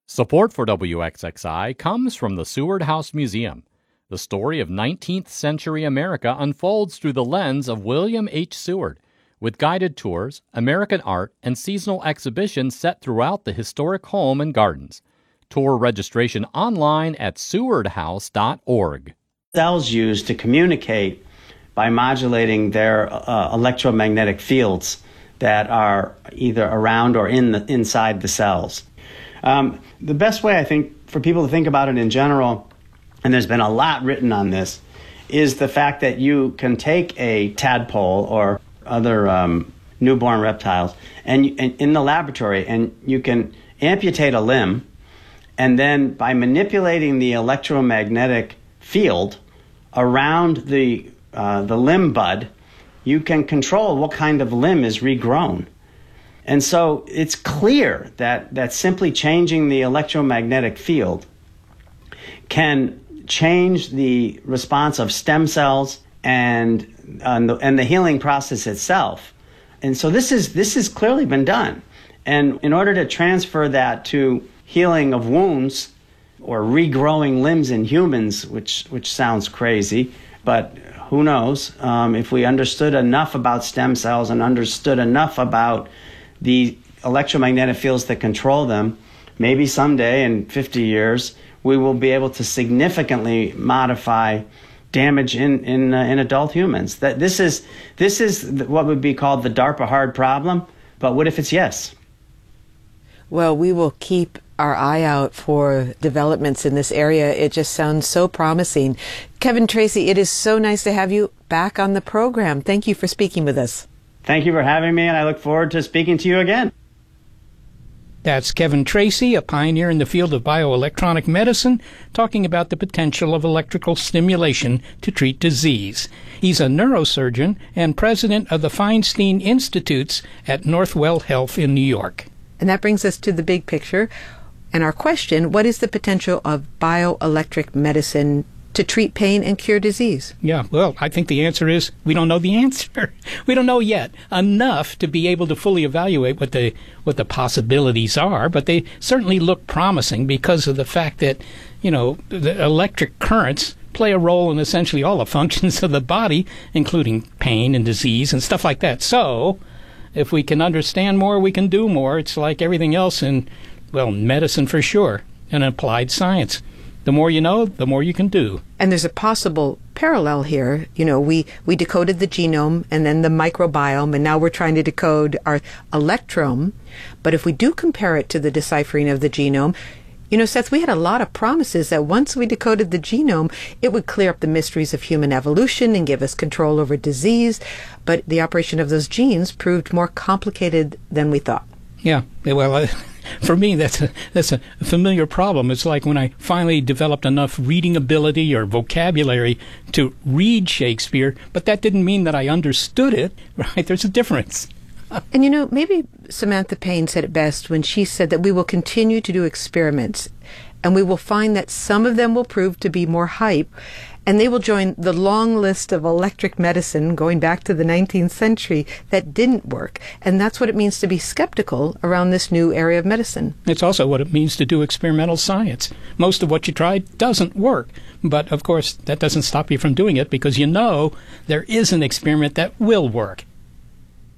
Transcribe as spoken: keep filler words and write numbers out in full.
Support for W X X I comes from the Seward House Museum. The story of nineteenth century America unfolds through the lens of William H. Seward, with guided tours, American art, and seasonal exhibitions set throughout the historic home and gardens. Tour registration online at seward house dot org. Cells use to communicate by modulating their uh, electromagnetic fields that are either around or in the, inside the cells. Um, the best way, I think, for people to think about it in general, and there's been a lot written on this, is the fact that you can take a tadpole or other um, newborn reptiles and, and in the laboratory, and you can amputate a limb, and then by manipulating the electromagnetic field around the uh, the limb bud, you can control what kind of limb is regrown. And so it's clear that, that simply changing the electromagnetic field can change the response of stem cells and, uh, and the healing process itself. And so this is this has clearly been done. And in order to transfer that to healing of wounds or regrowing limbs in humans, which which sounds crazy, but who knows? Um, if we understood enough about stem cells and understood enough about the electromagnetic fields that control them, maybe someday in fifty years, we will be able to significantly modify damage in in, uh, in adult humans. That this is this is what would be called the DARPA hard problem. But what if it's yes? Well, we will keep our eye out for developments in this area. It just sounds so promising. Kevin Tracey, it is so nice to have you back on the program. Thank you for speaking with us. Thank you for having me, and I look forward to speaking to you again. That's Kevin Tracey, a pioneer in the field of bioelectronic medicine, talking about the potential of electrical stimulation to treat disease. He's a neurosurgeon and president of the Feinstein Institutes at Northwell Health in New York. And that brings us to the big picture. And our question, what is the potential of bioelectric medicine to treat pain and cure disease? Yeah, well, I think the answer is we don't know the answer. We don't know yet enough to be able to fully evaluate what the what the possibilities are, but they certainly look promising because of the fact that, you know, the electric currents play a role in essentially all the functions of the body, including pain and disease and stuff like that. So, if we can understand more, we can do more. It's like everything else in, well, medicine for sure, and applied science. The more you know, the more you can do. And there's a possible parallel here. You know, we, we decoded the genome and then the microbiome, and now we're trying to decode our electrome. But if we do compare it to the deciphering of the genome, you know, Seth, we had a lot of promises that once we decoded the genome, it would clear up the mysteries of human evolution and give us control over disease. But the operation of those genes proved more complicated than we thought. Yeah, well, uh, for me, that's a, that's a familiar problem. It's like when I finally developed enough reading ability or vocabulary to read Shakespeare, but that didn't mean that I understood it, right? There's a difference. And you know, maybe Samantha Payne said it best when she said that we will continue to do experiments, and we will find that some of them will prove to be more hype, and they will join the long list of electric medicine going back to the nineteenth century that didn't work. And that's what it means to be skeptical around this new area of medicine. It's also what it means to do experimental science. Most of what you try doesn't work. But, of course, that doesn't stop you from doing it because you know there is an experiment that will work.